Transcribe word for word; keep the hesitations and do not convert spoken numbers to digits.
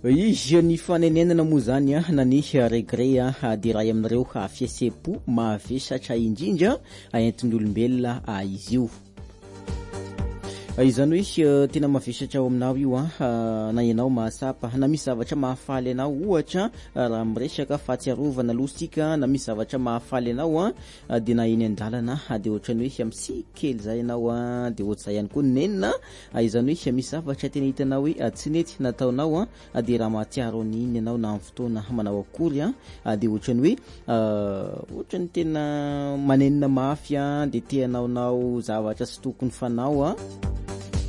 izy ny fanenenana moa zany a na ny regret a de raha aminareo fiasepo mavesatra indrindra entin'ny olombelona izy io izany hoe tena mavesatra ao aminao io a na ianao mahasapa na misy zavatra mahafaly anao ohatra raha miresaka fahatsiarovana aloha sika na misy zavatra mahafaly anao a de na eny an-dalana de ohatrany hoe amsikely zay ianao a de ohatr'izay ihany koa nenina izany hoe misy zavatra tena hitanao hoe tsy nety nataonao a de raha mahatsiaro an'iny ianao na amin'ny fotoana manao akory a de ohatrany hoe ohatrany tena manenina mafy a de te hanaonao zavatra sy tokony fanao a